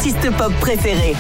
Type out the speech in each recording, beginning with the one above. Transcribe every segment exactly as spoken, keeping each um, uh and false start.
artistes pop préférés.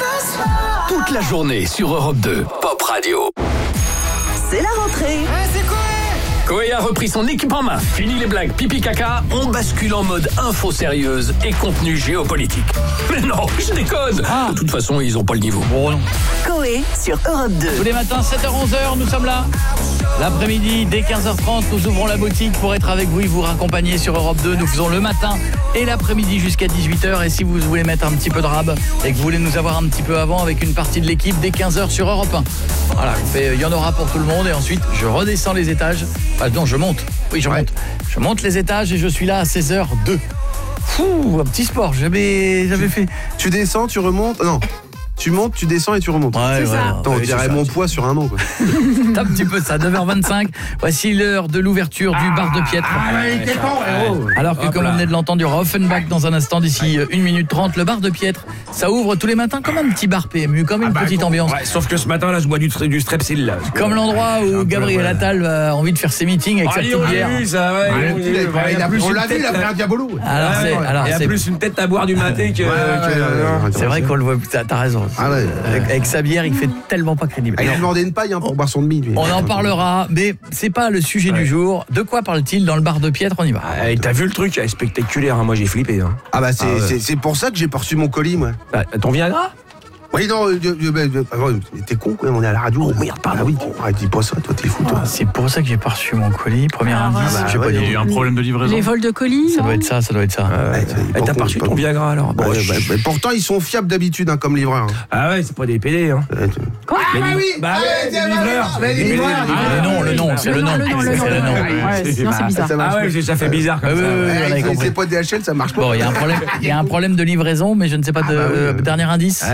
Toute la journée sur Europe deux, Pop Radio. C'est la rentrée. Koé a repris son équipe en main. Fini les blagues pipi caca, on bascule en mode info sérieuse et contenu géopolitique. Mais non, je déconne. Ah. De toute façon, ils ont pas le niveau. Bon, non. Koé sur Europe deux. Tous les matins, sept heures onze heures, nous sommes là. L'après-midi, dès quinze heures trente, nous ouvrons la boutique pour être avec vous et vous raccompagner sur Europe deux. Nous faisons le matin et l'après-midi jusqu'à dix-huit heures. Et si vous voulez mettre un petit peu de rab et que vous voulez nous avoir un petit peu avant avec une partie de l'équipe, dès quinze heures sur Europe un. Voilà, il y en aura pour tout le monde. Et ensuite, je redescends les étages. Ah non, je monte. Oui, je ouais. monte. Je monte les étages et je suis là à seize heures deux. Fou, un petit sport, jamais, jamais fait. Tu descends, tu remontes. Non. Tu montes, tu descends et tu remontes. Ouais, c'est ouais, ça. Attends, on ouais, dirait mon poids sur un an, quoi. C'est un petit peu ça, neuf heures vingt-cinq. Voici l'heure de l'ouverture du ah, bar de Piètre. Ah, ouais, ouais, ouais. Alors que, Hop comme là. on venait de l'entendre, il y aura Offenbach dans un instant, d'ici une minute trente. Le bar de Piètre, ça ouvre tous les matins comme un petit bar P M U, comme une ah bah, petite bon, ambiance. Ouais, sauf que ce matin, là, je bois du, du strepsil, là. Comme l'endroit où Gabriel Attal a envie de faire ses meetings avec ah, sa petite bière. Oui, ça, ouais. Ah, il a, il a, on l'a vu, il a fait un diabolo. Alors, c'est, alors, il a plus une tête à boire du maté que... C'est vrai qu'on le voit, t'as raison. Ah ouais. Avec sa bière, il fait tellement pas crédible. Il a demandé une paille hein, pour boire son demi. Lui. On en parlera, mais c'est pas le sujet ouais. du jour. De quoi parle-t-il dans le bar de Piètre? On y va. Ah, et t'as vu le truc? C'est spectaculaire, hein. Moi j'ai flippé. Hein. Ah bah c'est, ah ouais. c'est, c'est pour ça que j'ai pas reçu mon colis, moi. Bah, ton Viagra? Oui, non, euh, euh, euh, euh, t'es con, quoi, on est à la radio. Oh merde, pardon. Ah oui, arrête, dis pas ça, toi, t'es fou, toi. Ah, c'est pour ça que j'ai pas reçu mon colis. Premier ah, indice, bah, j'ai ouais, pas dit. Il y a eu un problème de livraison. Les vols de colis. Ça doit être ça, ça doit être ça. Euh, ouais, ouais, t'as pas reçu ton Viagra alors? Bon, bah, bah, bah, pourtant, ils sont fiables d'habitude hein, comme livreurs. Hein. Ah ouais, c'est pas des P D. Hein. Quoi? Ah bah oui. Bah ouais, des livreurs. Les livreurs. Le nom, le nom, c'est le nom. C'est le nom. Sinon c'est bizarre. Ah ouais, ça fait bizarre comme ça. C'est pas D H L, ça marche pas. Bon, il y a un problème, il y a un problème de livraison, mais je ne sais pas de dernier indice.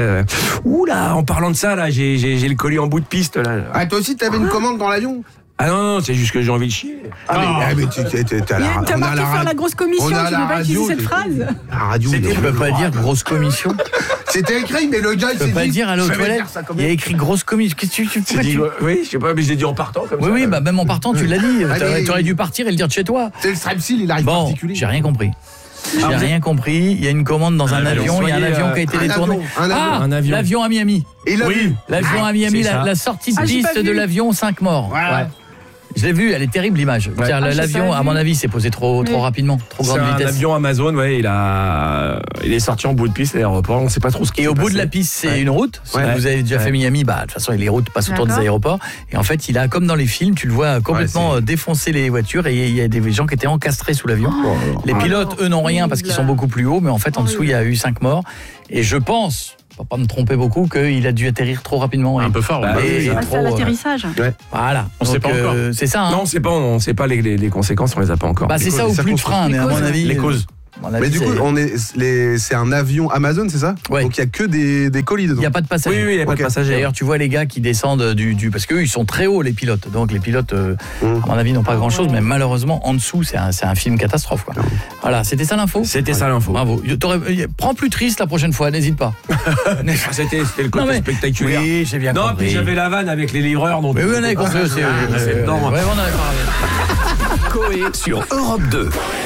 Oula, en parlant de ça. Là, j'ai, j'ai, j'ai le colis en bout de piste là. Ah toi aussi t'avais une commande dans l'avion? Ah non, non, c'est juste que j'ai envie de chier. Ah mais, ah, mais tu t'es, t'es à la radio. T'as marqué faire la, la grosse commission, tu ne peux pas utiliser cette phrase. La radio, tu ne peux pas dire grosse commission. C'était écrit, mais le gars il s'est dit... Tu peux pas dire aller aux toilettes, il y a écrit grosse commission. Qu'est-ce que tu fais? tu... Oui, je sais pas, mais je l'ai dit en partant comme oui, ça. Oui, oui, bah même en partant, tu l'as dit. Ah, mais... T'aurais dû partir et le dire de chez toi. C'est le strepsil, il arrive bon, particulier. J'ai rien compris. J'ai ah, rien compris, il y a une commande dans un, un avion, avion. Il y a un avion qui a été un détourné. Avion, un ah, avion. Un avion. L'avion à Miami. Et oui, l'avion ah, à Miami, la, la sortie de ah, piste de l'avion, cinq morts. Voilà. Ouais. Je l'ai vu, elle est terrible l'image. Ouais. Ah, l'avion, à mon avis, s'est posé trop, trop rapidement, trop grande vitesse. C'est un avion Amazon, ouais, il a, il est sorti en bout de piste à l'aéroport. On ne sait pas trop ce qui. Et au bout passé. de la piste, c'est ouais. une route. Si ouais. vous avez déjà ouais. fait Miami, bah de toute façon, les routes passent autour des aéroports. Et en fait, il a comme dans les films, tu le vois complètement ouais, défoncer les voitures. Et il y a des gens qui étaient encastrés sous l'avion. Oh, les pilotes, eux, n'ont rien parce qu'ils sont beaucoup plus hauts, mais en fait, en dessous, il y a eu cinq morts. Et je pense. Faut pas me tromper beaucoup qu'il a dû atterrir trop rapidement. Un peu fort. Bah, oui, c'est trop, l'atterrissage. Ouais. Voilà. On ne sait pas euh, encore. C'est ça. Hein. Non, on sait pas. On sait pas les, les, les conséquences. On les a pas encore. Bah, c'est ça ou plus de frein, mais à mon avis. Les causes. Mais du coup, on est, les, c'est un avion Amazon, c'est ça? Ouais. Donc il n'y a que des, des colis dedans. Il n'y a pas de passagers. Oui, oui, il n'y a pas okay. de passagers. D'ailleurs, tu vois les gars qui descendent du... du parce qu'eux, ils sont très hauts, les pilotes. Donc les pilotes, euh, mmh. à mon avis, n'ont pas grand-chose. Mais malheureusement, en dessous, c'est un, c'est un film catastrophe. Quoi. Mmh. Voilà, c'était ça l'info? C'était ouais. ça l'info. Bravo. Prends plus triste la prochaine fois, n'hésite pas. c'était, c'était le côté non, mais... spectaculaire. Oui, j'ai bien non, compris. Non, puis j'avais la vanne avec les livreurs. Donc... Mais oui, on avait compris aussi. C'est dedans. Ouais, on avait parlé. Koé sur Europe deux.